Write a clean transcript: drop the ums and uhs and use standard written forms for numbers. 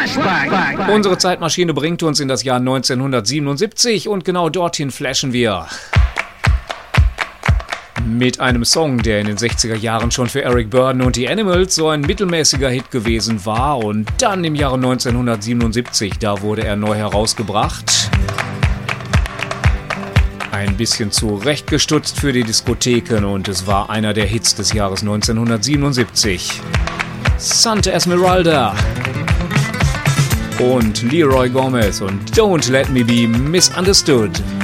Unsere Zeitmaschine bringt uns in das Jahr 1977 und genau dorthin flashen wir. Mit einem Song, der in den 60er Jahren schon für Eric Burdon und die Animals so ein mittelmäßiger Hit gewesen war und dann im Jahre 1977, da wurde er neu herausgebracht. Ein bisschen zurechtgestutzt für die Diskotheken und es war einer der Hits des Jahres 1977. Santa Esmeralda und Leroy Gomez und Don't Let Me Be Misunderstood.